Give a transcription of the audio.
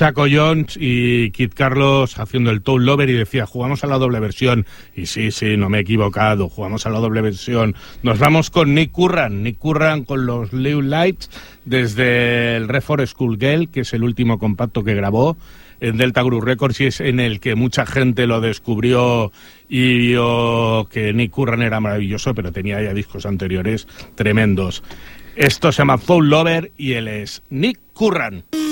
Chaco Jones y Kid Carlos haciendo el Tool Lover y decía, jugamos a la doble versión. Y sí, no me he equivocado, jugamos a la doble versión. Nos vamos con Nick Curran con los Live Lights desde el Redford Schoolgirl, que es el último compacto que grabó en Delta Group Records y es en el que mucha gente lo descubrió y vio que Nick Curran era maravilloso, pero tenía ya discos anteriores tremendos. Esto se llama Tool Lover y él es Nick Curran.